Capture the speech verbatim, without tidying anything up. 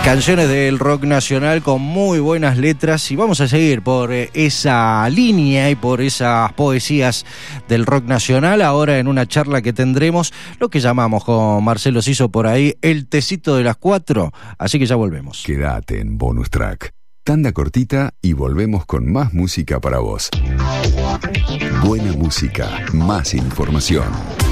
Canciones del rock nacional con muy buenas letras, y vamos a seguir por esa línea y por esas poesías del rock nacional ahora en una charla que tendremos, lo que llamamos con Marcelo Ciso por ahí el tecito de las cuatro, así que ya volvemos. Quédate en Bonus Track. Tanda cortita y volvemos con más música para vos. Buena música, más información.